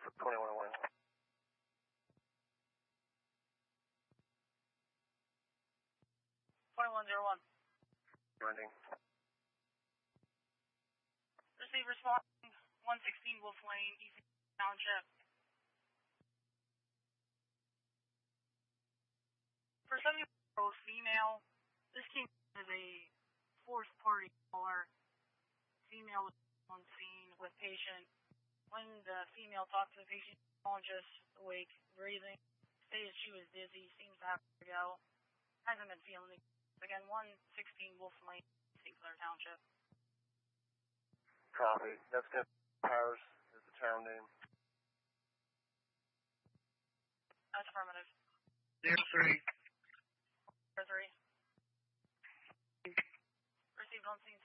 2101. 2101. Landing. Receive responding 116 Wolf Lane, East Township. For 70-year-old female, this came as a fourth party caller. Female was on scene with patient. When the female talked to the patient, conscious, awake, breathing, stated she was dizzy, seems to have to go. Hasn't been feeling it. Again, 116 Wolf Lane, St. Clair Township. Copy. That's good. Powers is the town name. That's affirmative. 03. 03. Received on scene